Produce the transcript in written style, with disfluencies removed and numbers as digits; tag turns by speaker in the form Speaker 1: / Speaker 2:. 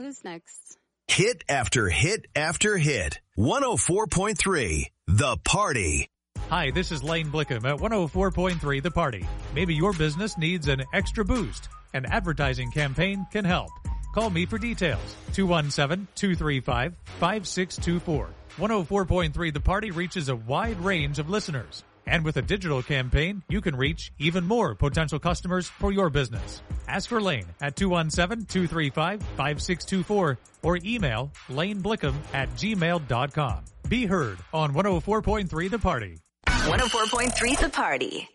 Speaker 1: Who's next?
Speaker 2: Hit after hit after hit. 104.3, The Party.
Speaker 3: Hi, this is Lane Blickham at 104.3 The Party. Maybe your business needs an extra boost. An advertising campaign can help. Call me for details. 217-235-5624. 104.3 The Party reaches a wide range of listeners. And with a digital campaign, you can reach even more potential customers for your business. Ask for Lane at 217-235-5624 or email laneblickham@gmail.com. Be heard on 104.3 The Party.
Speaker 4: 104.3 The Party.